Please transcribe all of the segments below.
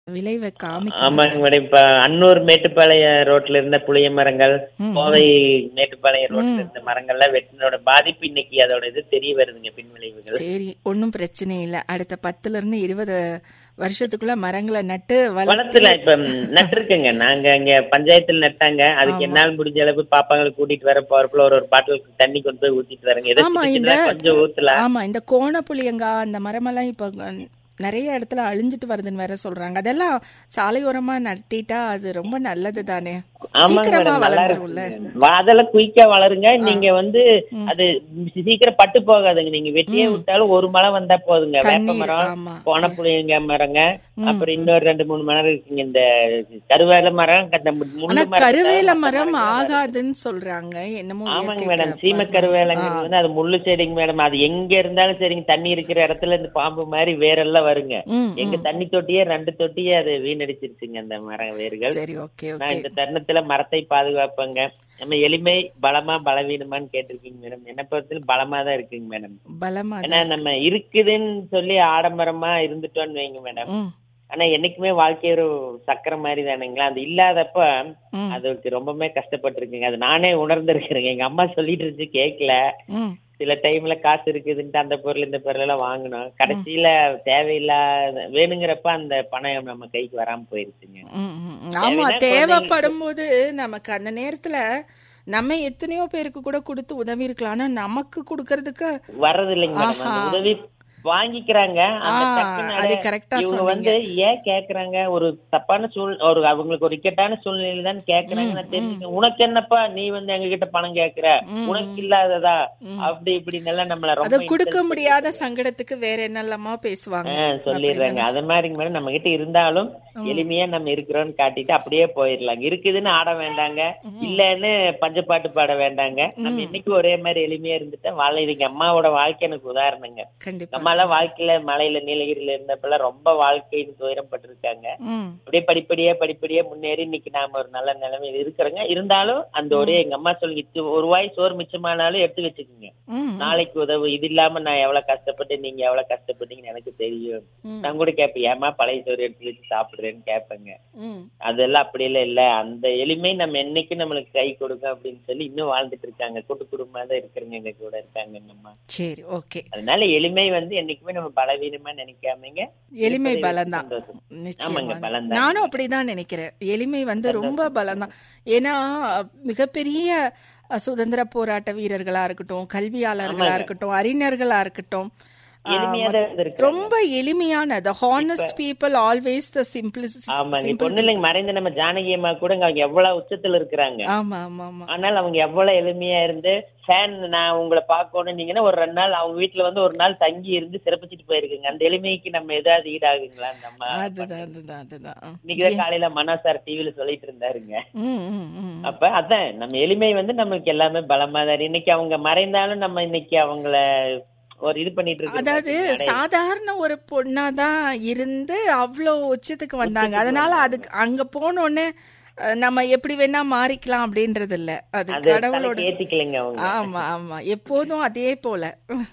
விளைவை காமிக்க ஆமாங்க முடியாது. மேடம். இப்ப அன்னூர் மேட்டுப்பாளைய ரோட்ல இருந்த புளிய மரங்கள், ம், கோவை மேட்டுப்பாளைய ரோட்ல ம். இருந்த மரங்கள்லாம் வெட்டினோட பாதிப்பு இன்னைக்கு அதோட இது தெரிய வருதுங்க, பின் விளைவுகள். சரி, ஒன்றும் பிரச்சனை இல்லை. அடுத்த 10 ல இருந்து 20 வருஷத்துக்குள்ள மரங்களை நட்டு வளர்த்து. வளர்த்துல இப்ப நட்டிருக்குங்க. நாங்க அங்க பஞ்சாயத்துல நட்டாங்க. அதுக்கு ஆமா என்னால் முடிஞ்ச அளவுக்கு பாப்பாங்களை கூட்டிட்டு வர போறப்பல ஒரு பாட்டில் தண்ணி கொண்டு போய் ஊத்திட்டு வரேங்க. ஏதோ ஆமா சின்ன இந்த சின்னதா கொஞ்சம் ஊத்தலாம். ஆமா இந்த கோணப்புளியங்கா அந்த மரமெல்லாம் இப்போ நிறைய இடத்துல அழிஞ்சிட்டு வருதுன்னு வேற சொல்றாங்க. அதெல்லாம் சாலையோரமா நட்டிட்டா அது ரொம்ப நல்லது தானே, ஆமாங்க சீக்கிரமா மேடம், நல்லா வளர்ந்துரும்ல. இருக்குங்க. அதெல்லாம் குயிக்கா வளருங்க. நீங்க வந்து ம். அது சீக்கிரம் பட்டு போகாதுங்க. நீங்க வெட்டியே விட்டாலும் ஒரு மழை வந்தா போதுங்க. வேப்ப தண்ணீர், மரம், ஆமா. கோணப்புளியங்க மரங்க, ம். அப்புறம் இன்னொரு 2 3 மரம் இருக்குங்க. இந்த கருவேல மரம், அந்த ஆனா முள்ளு மரத்தை கருவேல மத்த மரம் மரங்களும் வருது. ஆகாதுன்னு சொல்றாங்க. என்னமோ ஆமாங்க இயற்கை மேடம், சீம பருவம். கருவேலங்கிறது வந்து அது முள்ளு செடிங்க மேடம். அது எங்க இருந்தாலும் சரிங்க, தண்ணி இருக்கிற இடத்துல இந்த பாம்பு மாதிரி வேரெல்லாம் வருங்க. ம், எங்க ம். தண்ணி தொட்டியே 2 தொட்டியே அது வீணடிச்சிருச்சுங்க அந்த மர வேர்கள். சரி, ஓகே, நான் ஓகே. இந்த தருணத்துல மரத்தை பாதுகாப்பங்க. நம்ம எளிமை பலமா பலவீனமான்னு கேட்டிருக்கீங்க மேடம். என்ன பொறுத்தவரை பலமா தான் இருக்குங்க மேடம். பலமா ஏன்னா தான். நம்ம இருக்குதுன்னு சொல்லி ஆடம்பரமா இருந்துட்டோம்னு வைங்க மேடம். ம், ஆனா என்னைக்குமே வாழ்க்கை ஒரு சக்கரை மாதிரி தானுங்களா. அது இல்லாதப்ப ம், அதுக்கு ரொம்பவே கஷ்டப்பட்டிருக்குங்க. அது நானே உணர்ந்திருக்கிறேங்க. எங்க அம்மா சொல்லிட்டு இருந்துச்சு, கேட்கல. ம், சில டைம்ல காசு இருக்குதுன்ட்டு அந்த பொருள் இந்த பொருள் எல்லாம் வாங்கணும். கடைசியில தேவையில்லாத வேணுங்கிறப்ப அந்த பணம் நம்ம கைக்கு வராம போயிருச்சுங்க. ம், ம், ம். ஆமா, தேவைன்னா தேவைப்படும் போது நமக்கு அந்த நேரத்துல நம்ம எத்தனையோ பேருக்கு கூட கொடுத்து உதவி இருக்கலாம். ஆனா நமக்கு கொடுக்கறதுக்கு வர்றது இல்லைங்க மேடம். ஆஹா. அந்த உதவி வாங்கிக்கிறாங்க. அந்த டக்குன்னு அது கரெக்டா இவங்க சொன்னீங்க. வந்து ஏன் கேக்குறாங்க, ஒரு தப்பான ஒரு அவங்களுக்கு ஒரு இக்கட்டான சூழ்நிலையில தான் கேக்குறாங்க. நான் தெரிஞ்சுக்க, உனக்கு என்னப்பா நீ வந்து எங்க கிட்ட பணம் கேக்குற, உனக்கு இல்லாததா அப்படி இப்படின்னு எல்லாம் நம்மள அத ரொம்ப கொடுக்க insult முடியாத சங்கடத்துக்கு வேற என்னெல்லாமா பேசுவாங்க. சொல்லிடுறாங்க. அது மாதிரிங்க மேடம், நம்ம கிட்ட இருந்தாலும் எளிமையா நம்ம இருக்கிறோம்னு காட்டிட்டு அப்படியே போயிடலாங்க. இருக்குதுன்னு ஆட வேண்டாங்க, இல்லன்னு பஞ்சப்பாட்டு பாட வேண்டாங்க. நம்ம இன்னைக்கு ஒரே மாதிரி எளிமையா இருந்துட்டா இதுக்கு அம்மாவோட வாழ்க்கை எனக்கு உதாரணங்க. கண்டிப்பா. அம்மா எல்லாம் வாழ்க்கையில மலையில நீலகிரியில இருந்தப்பெல்லாம் ரொம்ப வாழ்க்கைன்னு துயரப்பட்டிருக்காங்க. ம், அப்படியே படிப்படியா முன்னேறி இன்னைக்கு நாம ஒரு நல்ல நிலைமையில இருக்கிறோங்க. இருந்தாலும் அந்த ஒரே எங்க அம்மா சொல்லிச்சு, ஒரு வாய் சோறு மிச்சமானாலும் எடுத்து வச்சுக்கோங்க, ம், நாளைக்கு உதவு. இது இல்லாம நான் எவ்வளவு கஷ்டப்பட்டு நீங்க எவ்வளவு கஷ்டப்பட்டீங்கன்னு எனக்கு தெரியும். ம், நான் கூட கேட்பேன், ஏமா பழைய சோறு எடுத்து வச்சு சாப்பிடுறேன்னு கேட்பேங்க. ம். அதெல்லாம் அப்படியெல்லாம் இல்ல, அந்த எளிமை நம்ம என்னைக்கு நம்மளுக்கு கை கொடுக்கும் அப்படின்னு சொல்லி இன்னும் வாழ்ந்துட்டு இருக்காங்க. கூட்டு குடும்பமா தான் இருக்கிறவங்க எங்க கூட இருக்காங்க எங்க அம்மா. சரி, ஓகே. அதனால எளிமை வந்து என்னைக்குமே நம்ம பலவீனமா நினைக்காமங்க. எளிமை இருப்பதை வச்சு பலம்தான். சந்தோஷம். நிச்சயமா. ஆமாங்க, பலம்தான். நானும் அப்படிதான் நினைக்கிறேன். எளிமை வந்து ரொம்ப பலம்தான். ஏன்னா மிகப்பெரிய சுதந்திர போராட்ட வீரர்களா இருக்கட்டும், கல்வியாளர்களா ஆமாங்க, இருக்கட்டும், அறிஞர்களா இருக்கட்டும், எளிமையா தான் இருந்திருக்காங்க. ரொம்ப எளிமையான the honest people always the simplest ஆமாங்க. இப்ப simple ஒண்ணு இல்லைங்க, மறைந்த நம்ம ஜானகி அம்மா கூட அவங்க எவ்வளவு உச்சத்துல இருக்கிறாங்க. ஆமா, ஆமா, ஆமா. ஆனால் அவங்க எவ்வளவு எளிமையா இருந்து ஃபேன் நான் உங்களை பார்க்கணும் நீங்கன்னா ஒரு 2 நாள் அவங்க வீட்டுல வந்து ஒரு நாள் தங்கி இருந்து சிறப்பிச்சுட்டு போயிருக்குங்க. அந்த எளிமைக்கு நம்ம ஏதாவது ஈடாகுங்களா நம்ம? அதுதான். இன்னைக்குதான் காலையில மனோ சார் டிவில சொல்லிட்டு இருந்தாருங்க. ம், ம், ம். அப்ப அதான் நம்ம எளிமை வந்து நமக்கு எல்லாமே பலமா தான். இன்னைக்கு அவங்க மறைந்தாலும் நம்ம இன்னைக்கு அவங்கள ஒரு இது பண்ணிட்டு இருக்கோம். அதாவது சாதாரண ஒரு பொண்ணாதான் இருந்து அவ்வளோ உச்சத்துக்கு வந்தாங்க. அதனால அதுக்கு அங்க போனோடனே நம்ம எப்படி வேணா மாறிக்கலாம் அப்படின்றது இல்ல. அது கடவுளோட ஏத்திக்கலைங்க அவங்க. ஆமா, ஆமா, எப்போதும் அதே போல.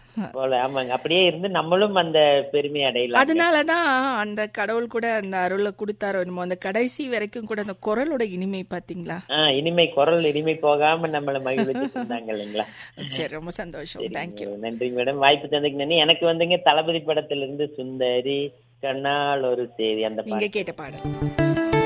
ஆமாங்க, அப்படியே இருந்து நம்மளும் அந்த பெருமை அடையலாம். அதனாலதான் அந்த கடவுள் கூட அந்த அருளை கொடுத்தாரோ என்னமோ, அந்த கடைசி வரைக்கும் கூட அந்த குரலோட இனிமை பாத்தீங்களா? இனிமை, குரல் இனிமை போகாம நம்மள மகிழ்ச்சி இருந்தாங்க இல்லைங்களா? சரி, ரொம்ப சந்தோஷம். தேங்க்யூ. நன்றி மேடம், வாய்ப்பு தந்ததுக்கு நன்றி. எனக்கு வந்துங்க தளபதி படத்துல இருந்து சுந்தரி கண்ணால் ஒரு சேரி அந்த நீங்க கேட்ட பாடல்.